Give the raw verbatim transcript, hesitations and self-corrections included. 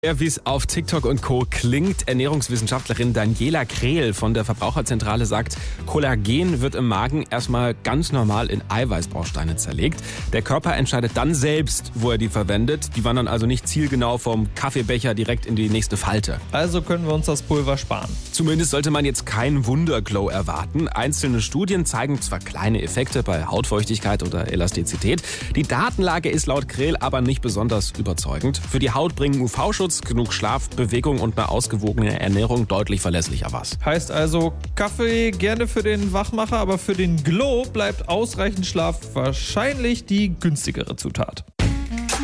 Ja, wie es auf TikTok und Co. klingt, Ernährungswissenschaftlerin Daniela Krehl von der Verbraucherzentrale sagt, Kollagen wird im Magen erstmal ganz normal in Eiweißbausteine zerlegt. Der Körper entscheidet dann selbst, wo er die verwendet. Die wandern also nicht zielgenau vom Kaffeebecher direkt in die nächste Falte. Also können wir uns das Pulver sparen. Zumindest sollte man jetzt keinen Wunderglow erwarten. Einzelne Studien zeigen zwar kleine Effekte bei Hautfeuchtigkeit oder Elastizität. Die Datenlage ist laut Krehl aber nicht besonders überzeugend. Für die Haut bringen U V-Schutz, genug Schlaf, Bewegung und eine ausgewogene Ernährung deutlich verlässlicher was. Heißt also, Kaffee gerne für den Wachmacher, aber für den Glow bleibt ausreichend Schlaf wahrscheinlich die günstigere Zutat.